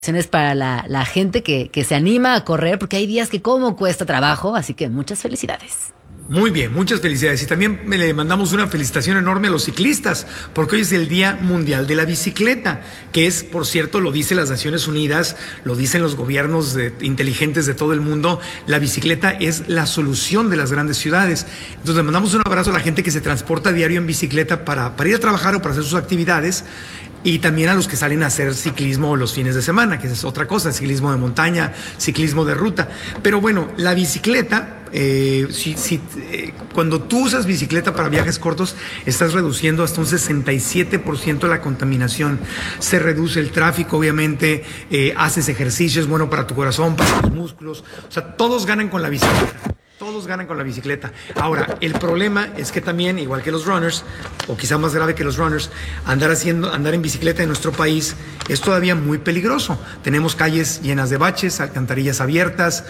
Para la gente que se anima a correr, porque hay días que como cuesta trabajo, así que muchas felicidades. Muy bien, muchas felicidades. Y también le mandamos una felicitación enorme a los ciclistas, porque hoy es el Día Mundial de la Bicicleta, que es, por cierto, lo dicen las Naciones Unidas, lo dicen los gobiernos inteligentes de todo el mundo, la bicicleta es la solución de las grandes ciudades. Entonces le mandamos un abrazo a la gente que se transporta a diario en bicicleta para ir a trabajar o para hacer sus actividades. Y también a los que salen a hacer ciclismo los fines de semana, que es otra cosa, ciclismo de montaña, ciclismo de ruta. Pero bueno, la bicicleta, cuando tú usas bicicleta para viajes cortos, estás reduciendo hasta un 67% la contaminación. Se reduce el tráfico, obviamente, haces ejercicio, es bueno para tu corazón, para tus músculos. O sea, todos ganan con la bicicleta. Todos ganan con la bicicleta. Ahora, el problema es que también, igual que los runners, o quizá más grave que los runners, andar en bicicleta en nuestro país es todavía muy peligroso. Tenemos calles llenas de baches, alcantarillas abiertas,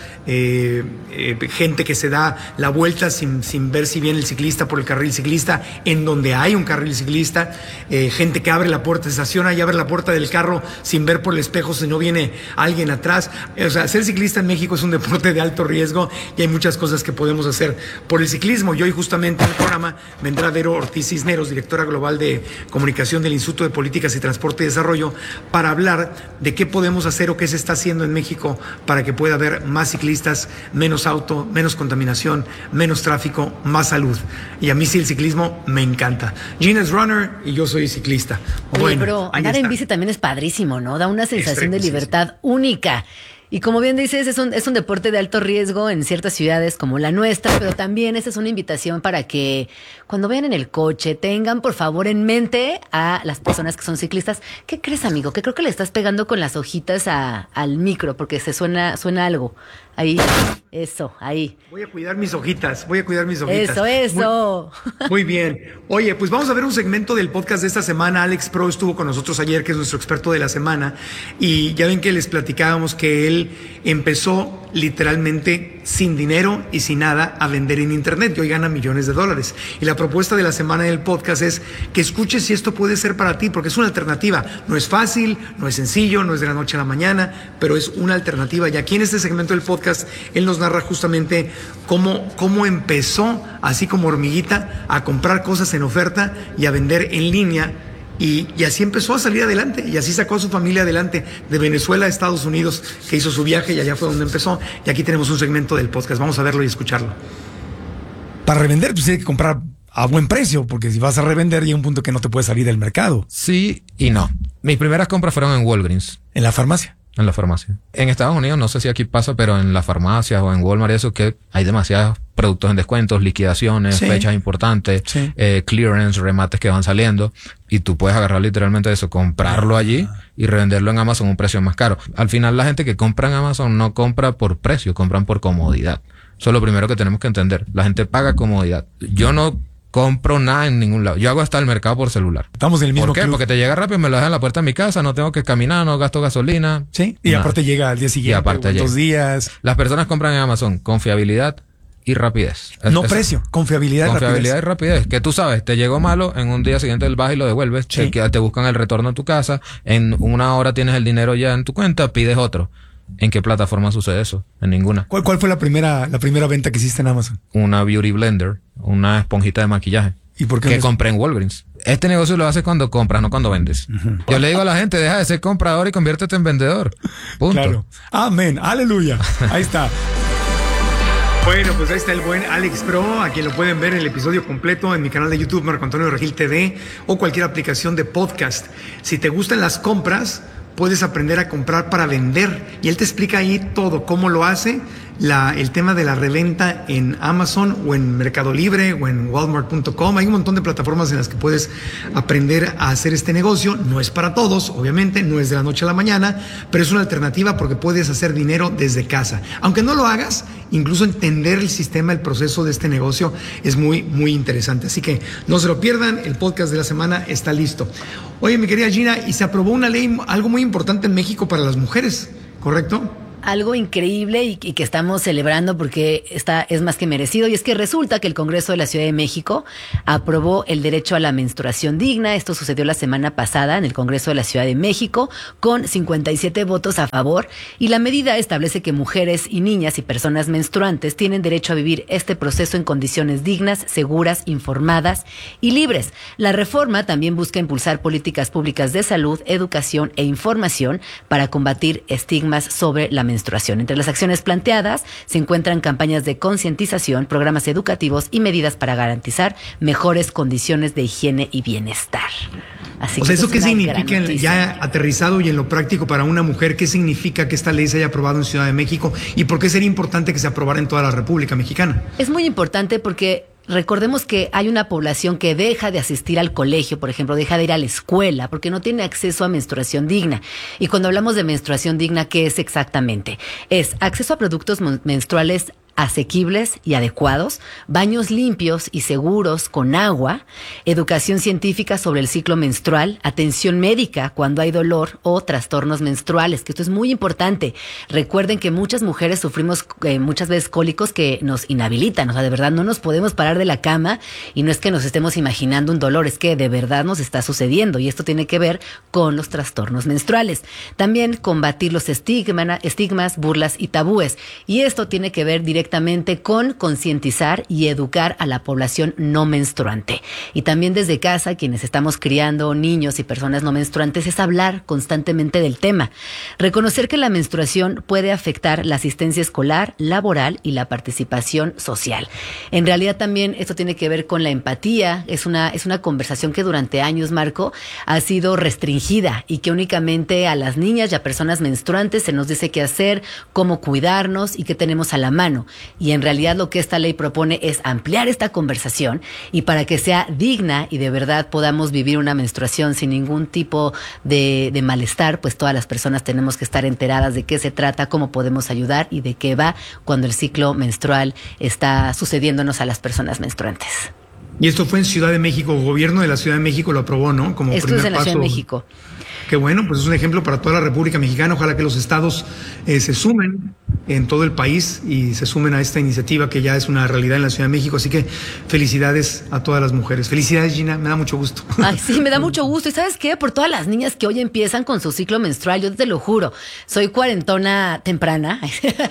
gente que se da la vuelta sin ver si viene el ciclista por el carril ciclista, en donde hay un carril ciclista, gente que abre la puerta, estaciona y abre la puerta del carro sin ver por el espejo si no viene alguien atrás. O sea, ser ciclista en México es un deporte de alto riesgo y hay muchas cosas que podemos hacer por el ciclismo. Y hoy justamente en el programa vendrá Vero Ortiz Cisneros, directora global de comunicación del Instituto de Políticas y Transporte y Desarrollo, para hablar de qué podemos hacer o qué se está haciendo en México para que pueda haber más ciclistas, menos auto, menos contaminación, menos tráfico, más salud. Y a mí sí el ciclismo me encanta. Gina es runner y yo soy ciclista. Oye, pero andar en bici también es padrísimo, ¿no? Da una sensación de libertad única. Y como bien dices, es un deporte de alto riesgo en ciertas ciudades como la nuestra, pero también esta es una invitación para que cuando vayan en el coche tengan por favor en mente a las personas que son ciclistas. ¿Qué crees, amigo? Que creo que le estás pegando con las hojitas al micro porque se suena algo. Ahí, eso, ahí. Voy a cuidar mis hojitas. Eso. Muy bien. Oye, pues vamos a ver un segmento del podcast de esta semana. Alex Pro estuvo con nosotros ayer, que es nuestro experto de la semana, y ya ven que les platicábamos que él empezó literalmente sin dinero y sin nada a vender en internet y hoy gana millones de dólares. Y la propuesta de la semana del podcast es que escuches si esto puede ser para ti, porque es una alternativa. No es fácil, no es sencillo, no es de la noche a la mañana, pero es una alternativa. Y aquí en este segmento del podcast, él nos narra justamente cómo empezó, así como hormiguita, a comprar cosas en oferta y a vender en línea. Y así empezó a salir adelante y así sacó a su familia adelante de Venezuela a Estados Unidos, que hizo su viaje y allá fue donde empezó. Y aquí tenemos un segmento del podcast. Vamos a verlo y escucharlo. Para revender, pues tienes que comprar a buen precio, porque si vas a revender llega un punto que no te puedes salir del mercado. Sí y no. Mis primeras compras fueron en Walgreens. ¿En la farmacia? En la farmacia. En Estados Unidos, no sé si aquí pasa, pero en las farmacias o en Walmart, eso que hay demasiados productos en descuentos, liquidaciones, sí, fechas importantes, sí, clearance, remates que van saliendo, y tú puedes agarrar literalmente eso, comprarlo allí y revenderlo en Amazon a un precio más caro. Al final, la gente que compra en Amazon no compra por precio, compran por comodidad. Eso es lo primero que tenemos que entender. La gente paga comodidad. Yo no compro nada en ningún lado. Yo hago hasta el mercado por celular. Estamos en el mismo ¿Por qué? club. Porque te llega rápido, me lo dejan en la puerta de mi casa, no tengo que caminar, no gasto gasolina. Sí, y nada. Aparte llega al día siguiente, y aparte o en 2 días. Las personas compran en Amazon confiabilidad y rapidez. No precio, confiabilidad y rapidez. Que tú sabes, te llegó malo, en un día siguiente el vas y lo devuelves, sí, te buscan el retorno a tu casa, en 1 hora tienes el dinero ya en tu cuenta, pides otro. ¿En qué plataforma sucede eso? En ninguna. ¿Cuál fue la primera venta que hiciste en Amazon? Una beauty blender, una esponjita de maquillaje. ¿Y por qué? Que compré en Walgreens. Este negocio lo haces cuando compras, no cuando vendes. Yo le digo a la gente, deja de ser comprador y conviértete en vendedor. Punto. Claro. Amén. Aleluya. Ahí está. Bueno, pues ahí está el buen Alex Pro, a quien lo pueden ver en el episodio completo en mi canal de YouTube, Marco Antonio Regil TV, o cualquier aplicación de podcast. Si te gustan las compras, puedes aprender a comprar para vender. Y él te explica ahí todo, cómo lo hace, el tema de la reventa en Amazon o en Mercado Libre o en Walmart.com. Hay un montón de plataformas en las que puedes aprender a hacer este negocio. No es para todos, obviamente, no es de la noche a la mañana, pero es una alternativa porque puedes hacer dinero desde casa. Aunque no lo hagas, incluso entender el sistema, el proceso de este negocio es muy, muy interesante. Así que no se lo pierdan, el podcast de la semana está listo. Oye, mi querida Gina, y se aprobó una ley, algo muy importante en México para las mujeres, ¿correcto? algo increíble y que estamos celebrando porque es más que merecido, y es que resulta que el Congreso de la Ciudad de México aprobó el derecho a la menstruación digna. Esto sucedió la semana pasada en el Congreso de la Ciudad de México con 57 votos a favor, y la medida establece que mujeres y niñas y personas menstruantes tienen derecho a vivir este proceso en condiciones dignas, seguras, informadas y libres. La reforma también busca impulsar políticas públicas de salud, educación e información para combatir estigmas sobre la menstruación. Entre las acciones planteadas se encuentran campañas de concientización, programas educativos y medidas para garantizar mejores condiciones de higiene y bienestar. Así ¿eso qué significa ya aterrizado y en lo práctico para una mujer? ¿Qué significa que esta ley se haya aprobado en Ciudad de México y por qué sería importante que se aprobara en toda la República Mexicana? Es muy importante porque recordemos que hay una población que deja de asistir al colegio, por ejemplo, deja de ir a la escuela porque no tiene acceso a menstruación digna. Y cuando hablamos de menstruación digna, ¿qué es exactamente? Es acceso a productos menstruales asequibles y adecuados, baños limpios y seguros con agua, educación científica sobre el ciclo menstrual, atención médica cuando hay dolor o trastornos menstruales, que esto es muy importante. Recuerden que muchas mujeres sufrimos muchas veces cólicos que nos inhabilitan, o sea, de verdad no nos podemos parar de la cama, y no es que nos estemos imaginando un dolor, es que de verdad nos está sucediendo, y esto tiene que ver con los trastornos menstruales. También combatir los estigmas, burlas y tabúes, y esto tiene que ver directamente con concientizar y educar a la población no menstruante. Y también desde casa, quienes estamos criando niños y personas no menstruantes, es hablar constantemente del tema. Reconocer que la menstruación puede afectar la asistencia escolar, laboral y la participación social. En realidad también esto tiene que ver con la empatía. Es una conversación que durante años, Marco, ha sido restringida, y que únicamente a las niñas y a personas menstruantes se nos dice qué hacer, cómo cuidarnos y qué tenemos a la mano. Y en realidad lo que esta ley propone es ampliar esta conversación, y para que sea digna y de verdad podamos vivir una menstruación sin ningún tipo de malestar, pues todas las personas tenemos que estar enteradas de qué se trata, cómo podemos ayudar y de qué va cuando el ciclo menstrual está sucediéndonos a las personas menstruantes. Y esto fue en Ciudad de México, el gobierno de la Ciudad de México lo aprobó, ¿no? Como esto primer es en la paso. Ciudad de México. Qué bueno, pues es un ejemplo para toda la República Mexicana. Ojalá que los estados se sumen en todo el país y se sumen a esta iniciativa que ya es una realidad en la Ciudad de México. Así que felicidades a todas las mujeres. Felicidades, Gina, me da mucho gusto. Ay, sí, me da mucho gusto. ¿Y sabes qué? Por todas las niñas que hoy empiezan con su ciclo menstrual, yo te lo juro, soy cuarentona temprana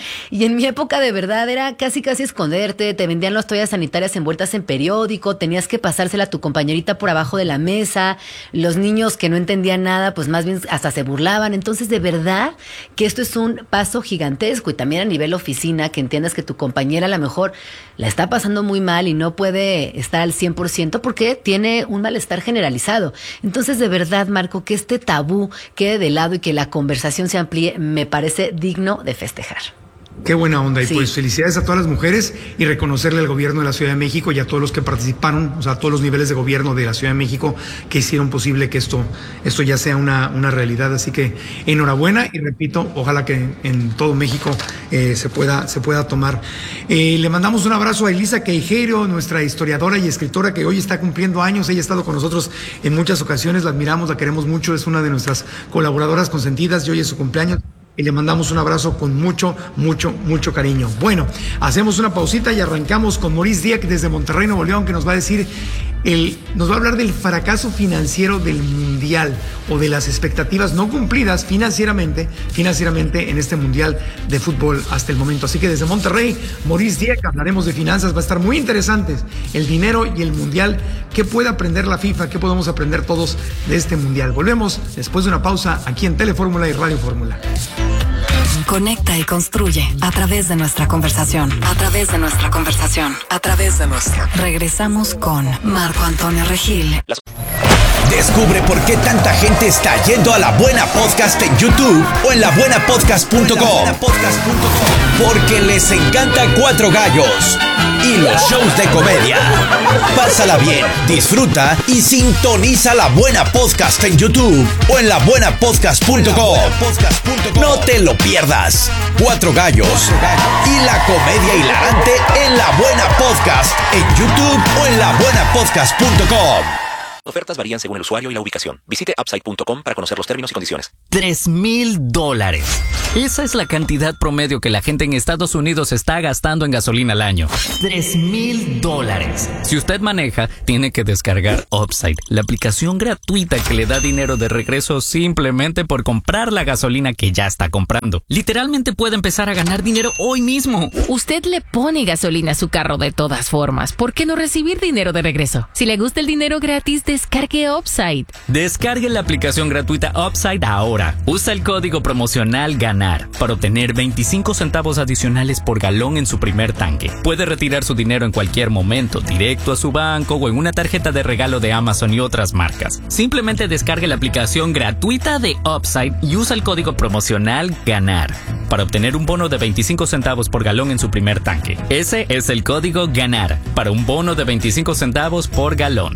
y en mi época de verdad era casi esconderte, te vendían las toallas sanitarias envueltas en periódico, tenías que pasársela a tu compañerita por abajo de la mesa, los niños que no entendían nada, pues más bien hasta se burlaban. Entonces, de verdad que esto es un paso gigantesco, y también a nivel oficina, que entiendas que tu compañera a lo mejor la está pasando muy mal y no puede estar al 100% porque tiene un malestar generalizado. Entonces, de verdad, Marco, que este tabú quede de lado y que la conversación se amplíe, me parece digno de festejar. Qué buena onda. Y sí, pues felicidades a todas las mujeres y reconocerle al gobierno de la Ciudad de México y a todos los que participaron, o sea, a todos los niveles de gobierno de la Ciudad de México que hicieron posible que esto ya sea una realidad. Así que enhorabuena, y repito, ojalá que en todo México se pueda tomar. Le mandamos un abrazo a Elisa Queijeiro, nuestra historiadora y escritora que hoy está cumpliendo años. Ella ha estado con nosotros en muchas ocasiones, la admiramos, la queremos mucho, es una de nuestras colaboradoras consentidas y hoy es su cumpleaños. Y le mandamos un abrazo con mucho cariño. Bueno, hacemos una pausita y arrancamos con Maurice Dieck desde Monterrey, Nuevo León, que nos va a decir, nos va a hablar del fracaso financiero del Mundial, o de las expectativas no cumplidas financieramente en este Mundial de fútbol hasta el momento. Así que desde Monterrey, Maurice Dieck, hablaremos de finanzas, va a estar muy interesante, el dinero y el Mundial, qué puede aprender la FIFA, qué podemos aprender todos de este Mundial. Volvemos después de una pausa aquí en Telefórmula y Radio Fórmula. Conecta y construye a través de nuestra conversación. Regresamos con Marco Antonio Regil. Descubre por qué tanta gente está yendo a La Buena Podcast en YouTube o en labuenapodcast.com. Porque les encanta Cuatro Gallos y los shows de comedia. Pásala bien, disfruta y sintoniza La Buena Podcast en YouTube o en labuenapodcast.com. No te lo pierdas. Cuatro Gallos y la comedia hilarante en La Buena Podcast en YouTube o en labuenapodcast.com. Ofertas varían según el usuario y la ubicación. Visite upside.com para conocer los términos y condiciones. $3,000. Esa es la cantidad promedio que la gente en Estados Unidos está gastando en gasolina al año. $3,000. Si usted maneja, tiene que descargar Upside, la aplicación gratuita que le da dinero de regreso simplemente por comprar la gasolina que ya está comprando. Literalmente puede empezar a ganar dinero hoy mismo. Usted le pone gasolina a su carro de todas formas. ¿Por qué no recibir dinero de regreso? Si le gusta el dinero gratis, descargue Upside. Descargue la aplicación gratuita Upside ahora. Usa el código promocional GANAR para obtener 25 centavos adicionales por galón en su primer tanque. Puede retirar su dinero en cualquier momento, directo a su banco o en una tarjeta de regalo de Amazon y otras marcas. Simplemente descargue la aplicación gratuita de Upside y usa el código promocional GANAR para obtener un bono de 25 centavos por galón en su primer tanque. Ese es el código GANAR para un bono de 25 centavos por galón.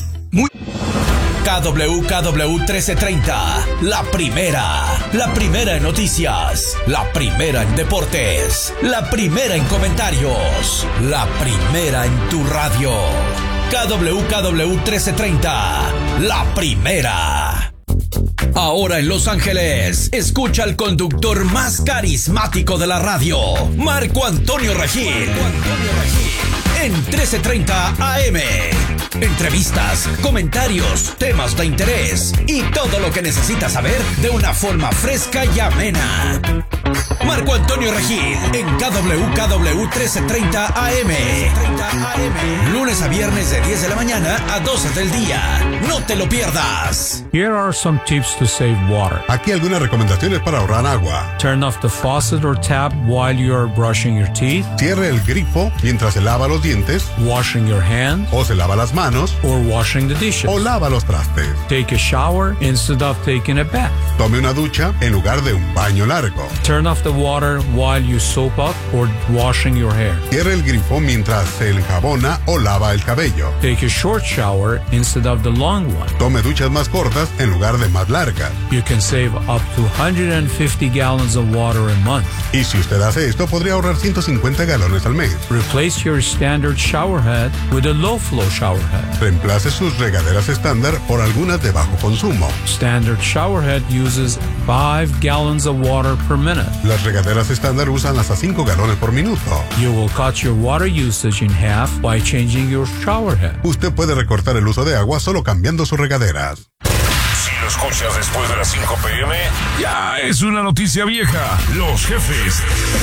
KWKW 1330, la primera en noticias, la primera en deportes, la primera en comentarios, la primera en tu radio. KWKW 1330, la primera. Ahora en Los Ángeles, escucha al conductor más carismático de la radio, Marco Antonio Regil. En 1330 AM. Entrevistas, comentarios, temas de interés y todo lo que necesitas saber de una forma fresca y amena. Marco Antonio Regil en KWKW 1330 AM. Lunes a viernes de 10 de la mañana a 12 del día. No te lo pierdas. Here are some tips to save water. Aquí algunas recomendaciones para ahorrar agua. Turn off the faucet or tap while you are brushing your teeth. Cierre el grifo mientras se lava los dientes. Washing your hands. O se lava las manos. Or washing the dishes. O lava los trastes. Take a shower instead of taking a bath. Tome una ducha en lugar de un baño largo. Turn off the water while you soap up or washing your hair. Cierre el grifo mientras se enjabona o lava el cabello. Take a short shower instead of the long one. Tome duchas más cortas en lugar de más largas. You can save up to 150 gallons of water a month. Y si usted hace esto, podría ahorrar 150 galones al mes. Replace your standard shower head with a low flow shower head. Reemplace sus regaderas estándar por algunas de bajo consumo. Standard shower head uses 5 gallons of water per minute. Las regaderas estándar usan hasta 5 galones por minuto. You will cut your water usage in half by changing your shower head. Usted puede recortar el uso de agua solo cambiando sus regaderas. Si lo escuchas después de las 5 p.m., ya es una noticia vieja. Los jefes.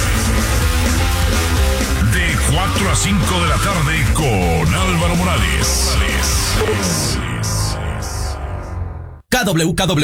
De 4 a 5 de la tarde con Álvaro Morales. KWKW